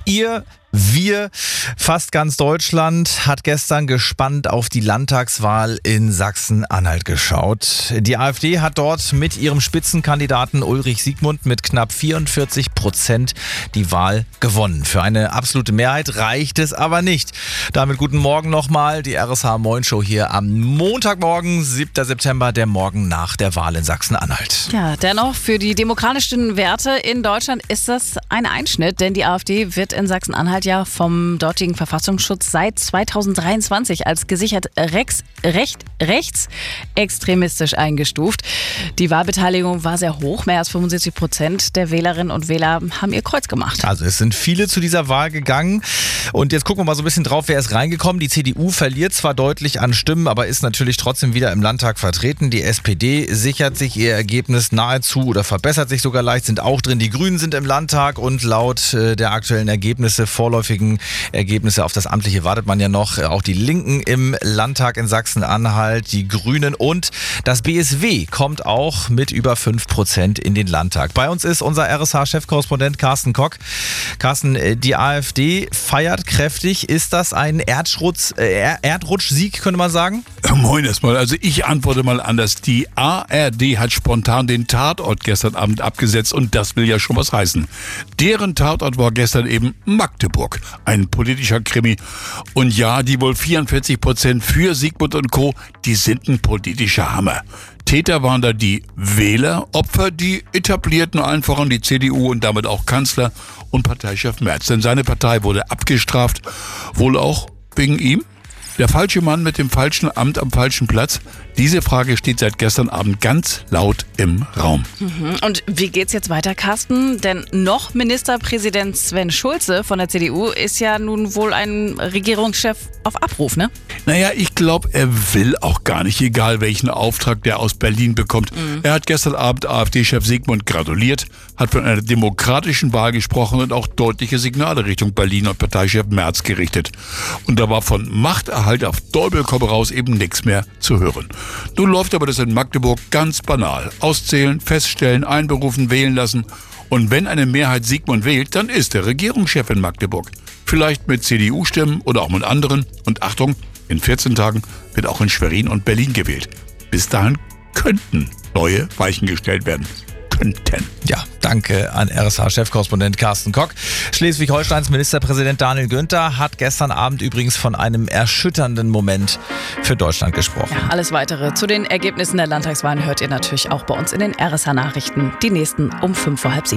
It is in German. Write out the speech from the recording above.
Wir, fast ganz Deutschland, hat gestern gespannt auf die Landtagswahl in Sachsen-Anhalt geschaut. Die AfD hat dort mit ihrem Spitzenkandidaten Ulrich Siegmund mit knapp 44% die Wahl gewonnen. Für eine absolute Mehrheit reicht es aber nicht. Damit guten Morgen nochmal, die RSH Moin Show hier am Montagmorgen, 7. September, der Morgen nach der Wahl in Sachsen-Anhalt. Ja, dennoch, für die demokratischen Werte in Deutschland ist das ein Einschnitt, denn die AfD wird in Sachsen-Anhalt ja vom dortigen Verfassungsschutz seit 2023 als gesichert rechtsextremistisch eingestuft. Die Wahlbeteiligung war sehr hoch, mehr als 75% der Wählerinnen und Wähler haben ihr Kreuz gemacht. Also es sind viele zu dieser Wahl gegangen und jetzt gucken wir mal so ein bisschen drauf, wer ist reingekommen. Die CDU verliert zwar deutlich an Stimmen, aber ist natürlich trotzdem wieder im Landtag vertreten. Die SPD sichert sich ihr Ergebnis nahezu oder verbessert sich sogar leicht, sind auch drin. Die Grünen sind im Landtag und laut der aktuellen Ergebnisse, vorläufigen Ergebnisse auf das Amtliche wartet man ja noch. Auch die Linken im Landtag in Sachsen-Anhalt, die Grünen und das BSW kommt auch mit über 5% in den Landtag. Bei uns ist unser RSH-Chefkorrespondent Carsten Kock. Carsten, die AfD feiert kräftig. Ist das ein Erdrutschsieg, könnte man sagen? Moin erstmal. Also ich antworte mal anders. Die ARD hat spontan den Tatort gestern Abend abgesetzt und das will ja schon was heißen. Deren Tatort war gestern eben Magdeburg. Ein politischer Krimi. Und ja, die wohl 44% für Siegmund und Co., die sind ein politischer Hammer. Täter waren da die Wähler, Opfer die etablierten, allen voran die CDU und damit auch Kanzler und Parteichef Merz. Denn seine Partei wurde abgestraft, wohl auch wegen ihm. Der falsche Mann mit dem falschen Amt am falschen Platz. Diese Frage steht seit gestern Abend ganz laut im Raum. Und wie geht's jetzt weiter, Carsten? Denn noch Ministerpräsident Sven Schulze von der CDU ist ja nun wohl ein Regierungschef auf Abruf, ne? Naja, ich glaube, er will auch gar nicht, egal welchen Auftrag der aus Berlin bekommt. Er hat gestern Abend AfD-Chef Siegmund gratuliert, hat von einer demokratischen Wahl gesprochen und auch deutliche Signale Richtung Berlin und Parteichef Merz gerichtet. Und da war von Machterhalt auf Teufel komm raus eben nichts mehr zu hören. Nun läuft aber das in Magdeburg ganz banal. Auszählen, feststellen, einberufen, wählen lassen. Und wenn eine Mehrheit Siegmund wählt, dann ist er Regierungschef in Magdeburg. Vielleicht mit CDU-Stimmen oder auch mit anderen. Und Achtung, in 14 Tagen wird auch in Schwerin und Berlin gewählt. Bis dahin könnten neue Weichen gestellt werden. Ja, danke an RSH-Chefkorrespondent Carsten Kock. Schleswig-Holsteins Ministerpräsident Daniel Günther hat gestern Abend übrigens von einem erschütternden Moment für Deutschland gesprochen. Ja, alles Weitere zu den Ergebnissen der Landtagswahlen hört ihr natürlich auch bei uns in den RSH-Nachrichten. Die nächsten um 6:05.